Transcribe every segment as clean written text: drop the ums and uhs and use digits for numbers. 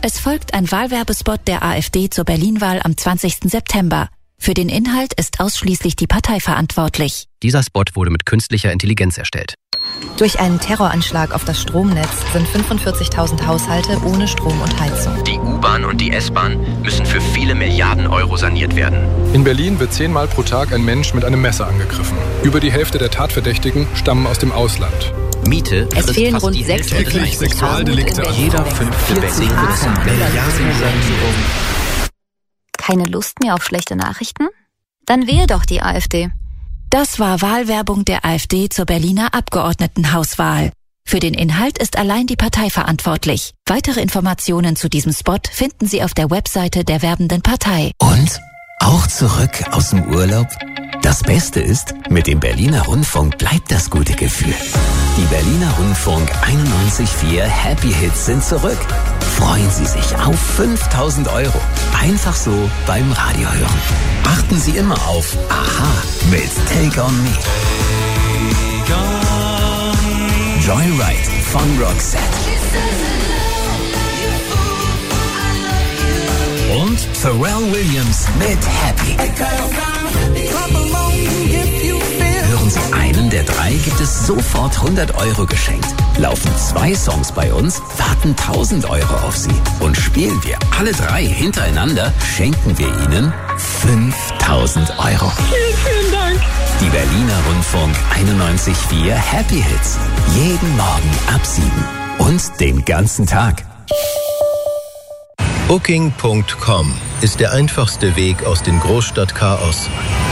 Es folgt ein Wahlwerbespot der AfD zur Berlin-Wahl am 20. September. Für den Inhalt ist ausschließlich die Partei verantwortlich. Dieser Spot wurde mit künstlicher Intelligenz erstellt. Durch einen Terroranschlag auf das Stromnetz sind 45.000 Haushalte ohne Strom und Heizung. Die U-Bahn und die S-Bahn müssen für viele Milliarden Euro saniert werden. In Berlin wird 10-mal pro Tag ein Mensch mit einem Messer angegriffen. Über die Hälfte der Tatverdächtigen stammen aus dem Ausland. Miete. Es fehlen rund 6 Sexualdelikte. Jeder 5. Berlin. Keine Lust mehr auf schlechte Nachrichten? Dann wähle doch die AfD. Das war Wahlwerbung der AfD zur Berliner Abgeordnetenhauswahl. Für den Inhalt ist allein die Partei verantwortlich. Weitere Informationen zu diesem Spot finden Sie auf der Webseite der werbenden Partei. Und? Auch zurück aus dem Urlaub? Das Beste ist, mit dem Berliner Rundfunk bleibt das gute Gefühl. Die Berliner Rundfunk 91.4 Happy Hits sind zurück. Freuen Sie sich auf 5.000 €. Einfach so beim Radio hören. Achten Sie immer auf Aha mit Take On Me. Joyride von Roxette. Und Pharrell Williams mit Happy. Hören Sie einen der 3, gibt es sofort 100 € geschenkt. Laufen 2 Songs bei uns, warten 1.000 € auf Sie. Und spielen wir alle 3 hintereinander, schenken wir Ihnen 5.000 €. Vielen Dank. Die Berliner Rundfunk 91.4 Happy Hits. Jeden Morgen ab 7 und den ganzen Tag. Booking.com ist der einfachste Weg aus dem Großstadtchaos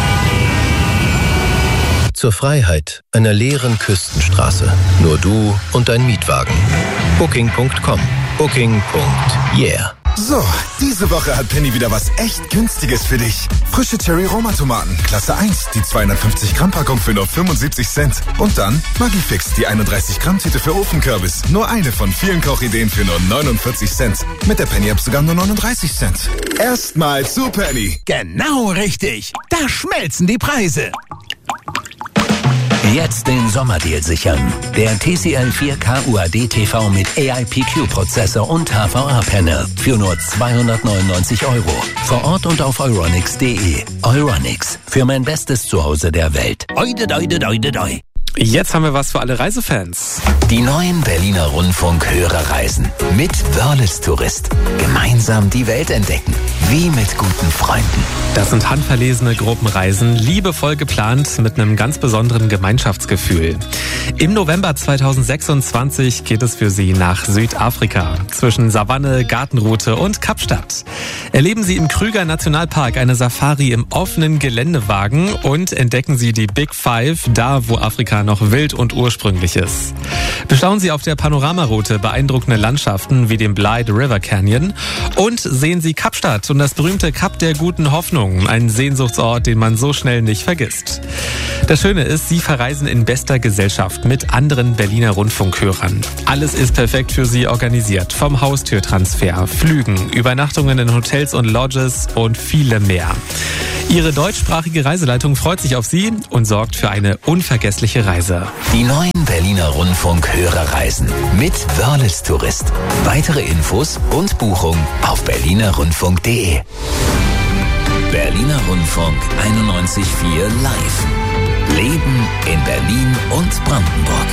zur Freiheit einer leeren Küstenstraße. Nur du und dein Mietwagen. Booking.com. Booking.yeah. So, diese Woche hat Penny wieder was echt Günstiges für dich. Frische Cherry-Roma-Tomaten, Klasse 1, die 250 Gramm Packung für nur 75 Cent. Und dann Magifix, die 31 Gramm Tüte für Ofenkürbis. Nur eine von vielen Kochideen für nur 49 Cent. Mit der Penny-App sogar nur 39 Cent. Erstmal zu Penny. Genau richtig. Da schmelzen die Preise. Jetzt den Sommerdeal sichern. Der TCL 4K UHD TV mit AIPQ-Prozessor und HVA-Panel für nur 299 €. Vor Ort und auf euronics.de. Euronics, für mein bestes Zuhause der Welt. Oide, doide, doide, doi. Jetzt haben wir was für alle Reisefans. Die neuen Berliner Rundfunk-Hörerreisen mit Wörles Tourist. Gemeinsam die Welt entdecken, wie mit guten Freunden. Das sind handverlesene Gruppenreisen, liebevoll geplant mit einem ganz besonderen Gemeinschaftsgefühl. Im November 2026 geht es für Sie nach Südafrika, zwischen Savanne, Gartenroute und Kapstadt. Erleben Sie im Krüger Nationalpark eine Safari im offenen Geländewagen und entdecken Sie die Big Five, da wo Afrika noch wild und ursprünglich ist. Bestaunen Sie auf der Panoramaroute beeindruckende Landschaften wie den Blythe River Canyon und sehen Sie Kapstadt und das berühmte Kap der Guten Hoffnung, ein Sehnsuchtsort, den man so schnell nicht vergisst. Das Schöne ist, Sie verreisen in bester Gesellschaft mit anderen Berliner Rundfunkhörern. Alles ist perfekt für Sie organisiert, vom Haustürtransfer, Flügen, Übernachtungen in Hotels und Lodges und viele mehr. Ihre deutschsprachige Reiseleitung freut sich auf Sie und sorgt für eine unvergessliche Reise. Die neuen Berliner Rundfunk-Hörerreisen mit Wörles Tourist. Weitere Infos und Buchung auf berlinerrundfunk.de. Berliner Rundfunk 91.4 Live. Leben in Berlin und Brandenburg.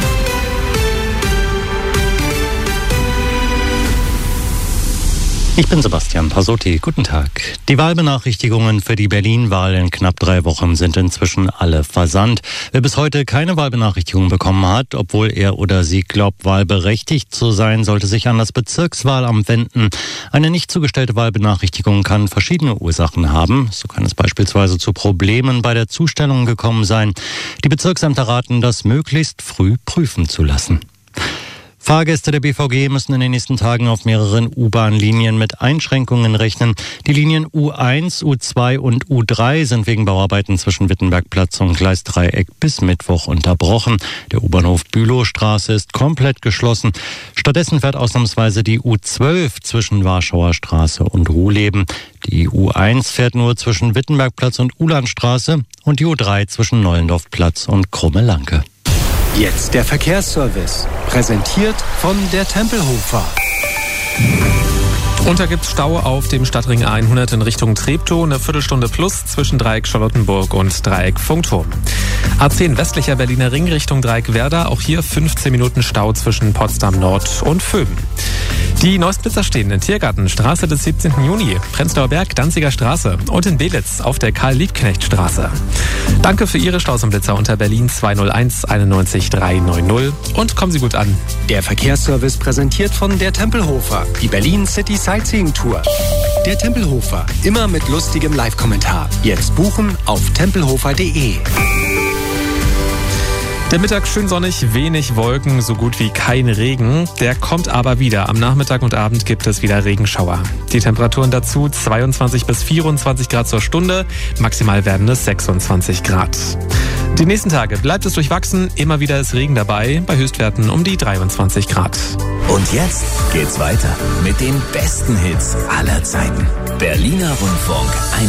Ich bin Sebastian Pasotti. Guten Tag. Die Wahlbenachrichtigungen für die Berlin-Wahl in knapp 3 Wochen sind inzwischen alle versandt. Wer bis heute keine Wahlbenachrichtigung bekommen hat, obwohl er oder sie glaubt, wahlberechtigt zu sein, sollte sich an das Bezirkswahlamt wenden. Eine nicht zugestellte Wahlbenachrichtigung kann verschiedene Ursachen haben. So kann es beispielsweise zu Problemen bei der Zustellung gekommen sein. Die Bezirksämter raten, das möglichst früh prüfen zu lassen. Fahrgäste der BVG müssen in den nächsten Tagen auf mehreren U-Bahn-Linien mit Einschränkungen rechnen. Die Linien U1, U2 und U3 sind wegen Bauarbeiten zwischen Wittenbergplatz und Gleisdreieck bis Mittwoch unterbrochen. Der U-Bahnhof Bülowstraße ist komplett geschlossen. Stattdessen fährt ausnahmsweise die U12 zwischen Warschauer Straße und Ruhleben. Die U1 fährt nur zwischen Wittenbergplatz und Ulandstraße und die U3 zwischen Nollendorfplatz und Krumme-Lanke. Jetzt der Verkehrsservice, präsentiert von der Tempelhofer. Und da gibt's Stau auf dem Stadtring A100 in Richtung Treptow, eine Viertelstunde plus zwischen Dreieck Charlottenburg und Dreieck Funkturm. A10 westlicher Berliner Ring Richtung Dreieck Werder, auch hier 15 Minuten Stau zwischen Potsdam Nord und Föhm. Die neuesten Blitzer stehen in Tiergarten, Straße des 17. Juni, Prenzlauer Berg, Danziger Straße und in Belitz auf der Karl-Liebknecht-Straße. Danke für Ihre Staus und Blitzer unter Berlin 201 91 390 und kommen Sie gut an. Der Verkehrsservice präsentiert von der Tempelhofer, die Berlin City Sightseeing Tour. Der Tempelhofer, immer mit lustigem Live-Kommentar. Jetzt buchen auf tempelhofer.de. Der Mittag schön sonnig, wenig Wolken, so gut wie kein Regen. Der kommt aber wieder. Am Nachmittag und Abend gibt es wieder Regenschauer. Die Temperaturen dazu 22 bis 24 Grad zur Stunde. Maximal werden es 26 Grad. Die nächsten Tage bleibt es durchwachsen. Immer wieder ist Regen dabei. Bei Höchstwerten um die 23 Grad. Und jetzt geht's weiter mit den besten Hits aller Zeiten. Berliner Rundfunk